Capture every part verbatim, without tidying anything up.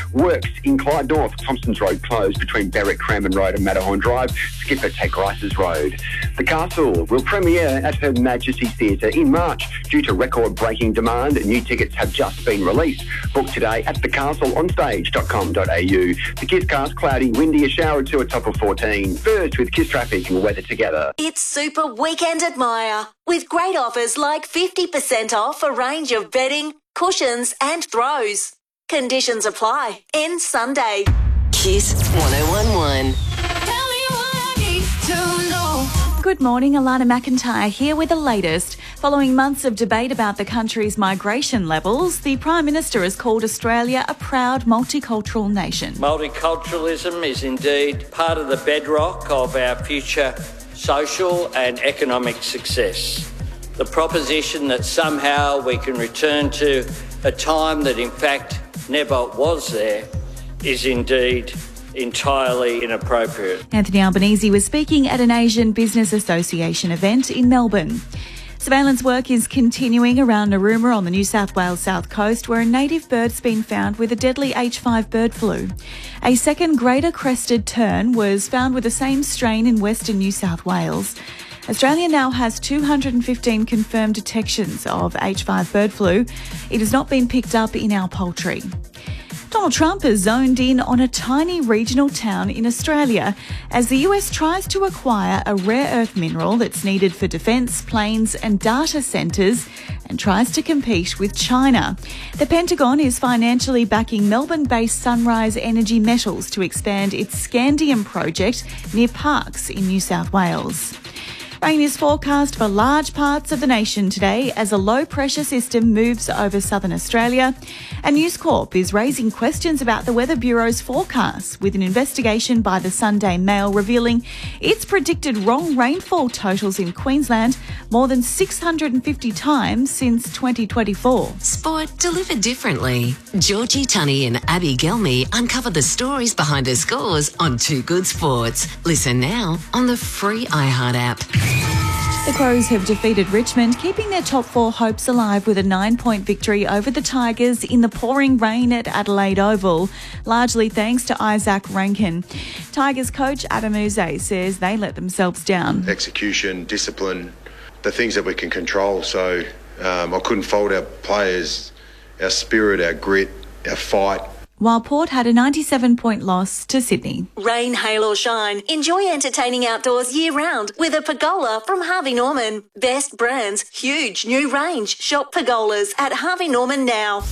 Works in Clyde North, Thompson's Road closed between Berwick Cranbourne Road and Matterhorn Drive. Skipper take Rice's Road. The Castle will premiere at Her Majesty's Theatre in March. Due to record-breaking demand, new tickets have just been released. Book today at the castle on stage dot com dot a u. The Kisscast, cloudy, windy, a shower or two, a top of fourteen. First with Kiss Traffic and weather together. It's Super Weekend at Myer, with great offers like fifty percent off a range of bedding, cushions and throws. Conditions apply. End Sunday. Kiss one oh one one. Tell me what I need to know. Good morning, Alana McIntyre here with the latest. Following months of debate about the country's migration levels, the Prime Minister has called Australia a proud multicultural nation. Multiculturalism is indeed part of the bedrock of our future social and economic success. The proposition that somehow we can return to a time that in fact never was there is indeed entirely inappropriate. Anthony Albanese was speaking at an Asian Business Association event in Melbourne. Surveillance work is continuing around Narooma on the New South Wales south coast, where a native bird's been found with a deadly H five bird flu. A second greater crested tern was found with the same strain in western New South Wales. Australia now has two hundred fifteen confirmed detections of H five bird flu. It has not been picked up in our poultry. Donald Trump has zoned in on a tiny regional town in Australia as the U S tries to acquire a rare earth mineral that's needed for defence, planes and data centres and tries to compete with China. The Pentagon is financially backing Melbourne-based Sunrise Energy Metals to expand its Scandium project near Parkes in New South Wales. Rain is forecast for large parts of the nation today as a low-pressure system moves over southern Australia. And News Corp is raising questions about the Weather Bureau's forecasts, with an investigation by the Sunday Mail revealing it's predicted wrong rainfall totals in Queensland more than six hundred fifty times since twenty twenty-four. Sport delivered differently. Georgie Tunney and Abby Gelmy uncover the stories behind her scores on Too Good Sports. Listen now on the free iHeart app. The Crows have defeated Richmond, keeping their top four hopes alive with a nine-point victory over the Tigers in the pouring rain at Adelaide Oval, largely thanks to Isaac Rankin. Tigers coach Adam Uze says they let themselves down. Execution, discipline, the things that we can control. So um, I couldn't fault our players, our spirit, our grit, our fight. While Port had a ninety-seven point loss to Sydney. Rain, hail or shine, enjoy entertaining outdoors year-round with a pergola from Harvey Norman. Best brands, huge new range. Shop pergolas at Harvey Norman now.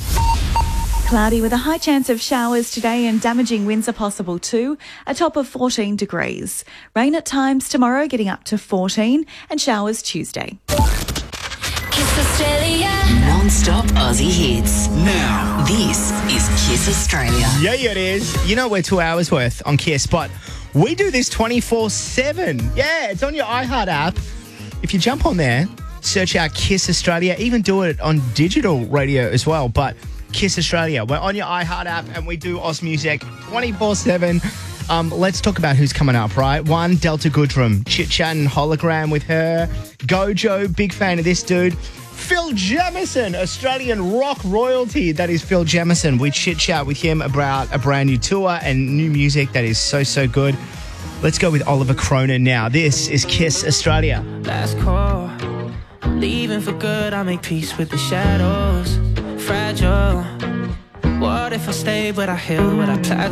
Cloudy with a high chance of showers today and damaging winds are possible too, a top of fourteen degrees. Rain at times tomorrow, getting up to fourteen, and showers Tuesday. Kiss Australia. Non-stop Aussie hits. Now. This is Kiss Australia. Yeah, yeah, it is. You know we're two hours worth on Kiss, but we do this twenty-four seven. Yeah, it's on your iHeart app. If you jump on there, search out Kiss Australia, even do it on digital radio as well, but Kiss Australia. We're on your iHeart app and we do Oz music twenty-four seven. Um, let's talk about who's coming up, right? One, Delta Goodrum, chit-chatting hologram with her. Gojo, big fan of this dude. Phil Jamieson, Australian rock royalty. That is Phil Jamieson. We chit-chat with him about a brand new tour and new music that is so, so good. Let's go with Oliver Cronin now. This is Kiss Australia. Last call, leaving for good. I make peace with the shadows. Fragile. What if I stay but I heal, but I plateau?